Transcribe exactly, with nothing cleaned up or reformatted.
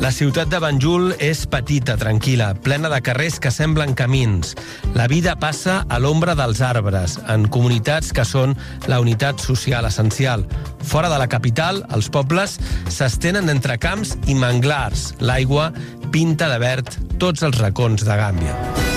La ciutat de Banjul és petita, tranquil·la, plena de carrers que semblen camins. La vida passa a l'ombra dels arbres, en comunitats que són la unitat social essencial. Fora de la capital, els pobles s'estenen entre camps i manglars. L'aigua pinta de verd tots els racons de Gàmbia.